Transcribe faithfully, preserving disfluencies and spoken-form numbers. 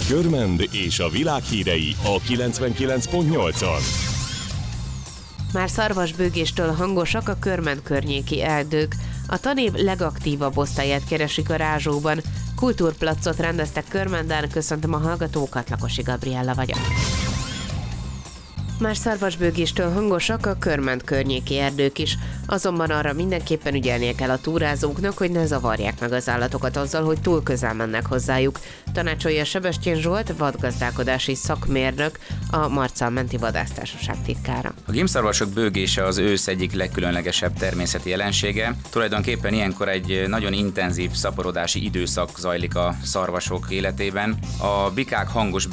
Körmend és a világ hírei a kilencvenkilenc pont nyolcon. Már szarvasbőgéstől hangosak a Körmend környéki erdők. A tanév legaktívabb osztályát keresik a Rázsóban. Kultúrplacot rendeztek Körmenden, köszöntöm a hallgatókat, Lakosi Gabriella vagyok. Már szarvasbőgéstől hangosak a Körmend környéki erdők is, azonban arra mindenképpen ügyelnie kell a túrázóknak, hogy ne zavarják meg az állatokat azzal, hogy túl közel mennek hozzájuk. Tanácsolja Sebestyén Zsolt, vadgazdálkodási szakmérnök, a Marcal Menti Vadásztársaság titkára. A gimbszarvasok bőgése az ősz egyik legkülönlegesebb természeti jelensége. Tulajdonképpen ilyenkor egy nagyon intenzív szaporodási időszak zajlik a szarvasok életében. A bikák hangos